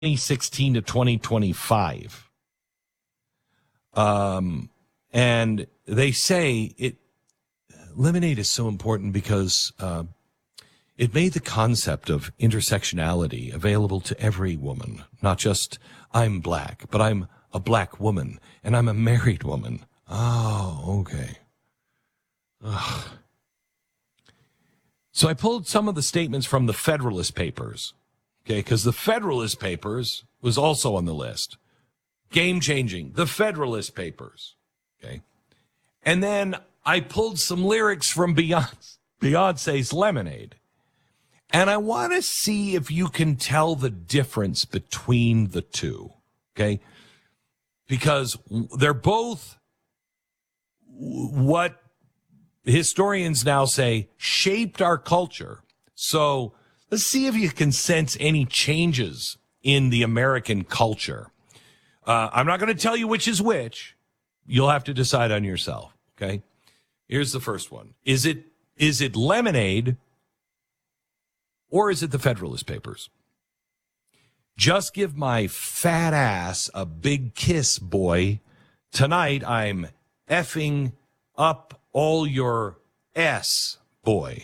2016 to 2025. And they say Lemonade is so important because it made the concept of intersectionality available to every woman, not just I'm black, but I'm a black woman and I'm a married woman. Oh, okay. Ugh. So I pulled some of the statements from the Federalist Papers, okay, because the Federalist Papers was also on the list. Game-changing, the Federalist Papers, okay. And then I pulled some lyrics from Beyonce's Lemonade. And I want to see if you can tell the difference between the two, okay? Because they're both what historians now say shaped our culture. So let's see if you can sense any changes in the American culture. I'm not going to tell you which is which. You'll have to decide on yourself, okay? Here's the first one. Is it Lemonade or is it the Federalist Papers? Just give my fat ass a big kiss, boy. Tonight I'm effing up all your S, boy.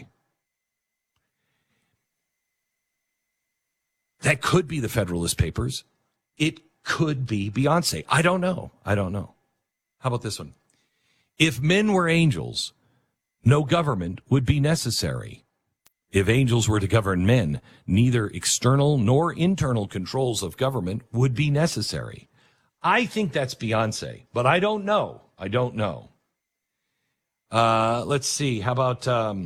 That could be the Federalist Papers. It could be Beyonce. I don't know. How about this one? If men were angels, no government would be necessary. If angels were to govern men, neither external nor internal controls of government would be necessary. I think that's Beyonce, but I don't know. Let's see. How about,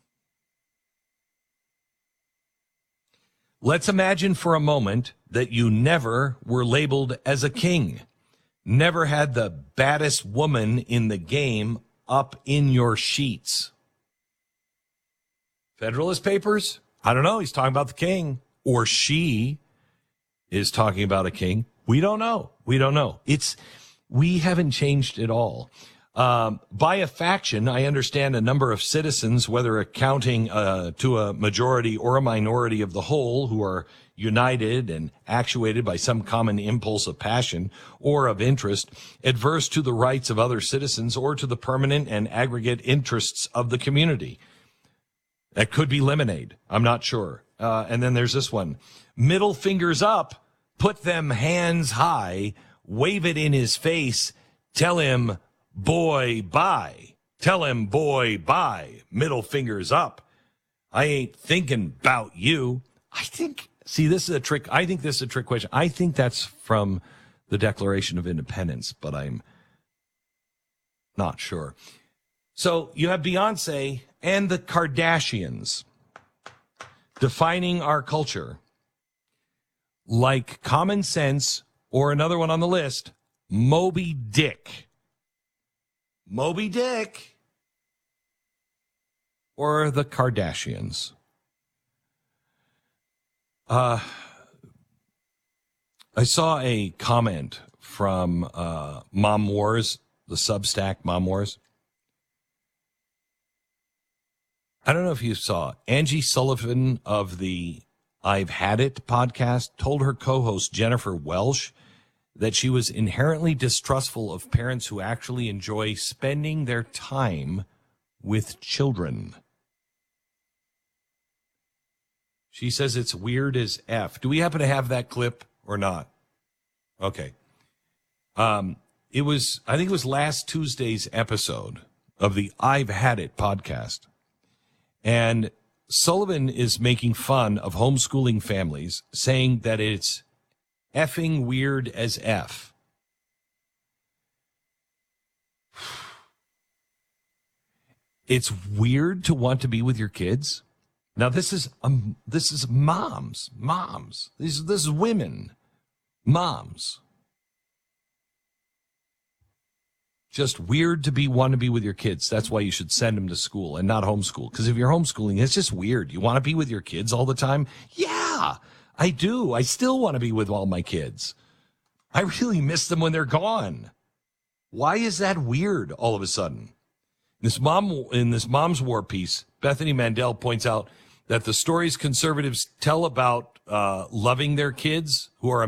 let's imagine for a moment that you never were labeled as a king, never had the baddest woman in the game up in your sheets. Federalist Papers? I don't know. He's talking about the king, or she is talking about a king. We don't know. We haven't changed at all. By a faction, I understand a number of citizens, whether accounting to a majority or a minority of the whole, who are united and actuated by some common impulse of passion or of interest, adverse to the rights of other citizens or to the permanent and aggregate interests of the community. That could be Lemonade. I'm not sure. And then there's this one. Middle fingers up, put them hands high, wave it in his face, tell him, boy, bye. Tell him, boy, bye. Middle fingers up. I ain't thinking about you. This is a trick. I think this is a trick question. I think that's from the Declaration of Independence, but I'm not sure. So you have Beyonce and the Kardashians defining our culture like Common Sense, or another one on the list, Moby Dick. Moby Dick or the Kardashians. I saw a comment from Mom Wars, the Substack Mom Wars. I don't know if you saw, Angie Sullivan of the I've Had It podcast told her co-host Jennifer Welsh that she was inherently distrustful of parents who actually enjoy spending their time with children. She says it's weird as F. Do we happen to have that clip or not? Okay. I think it was last Tuesday's episode of the I've Had It podcast. And Sullivan is making fun of homeschooling families, saying that it's effing weird as F. It's weird to want to be with your kids. Now this is moms. This is women, moms. Just weird to want to be with your kids. That's why you should send them to school and not homeschool. Because if you're homeschooling, it's just weird. You want to be with your kids all the time? Yeah, I do. I still want to be with all my kids. I really miss them when they're gone. Why is that weird all of a sudden? In this Mom's War piece, Bethany Mandel points out that the stories conservatives tell about loving their kids who are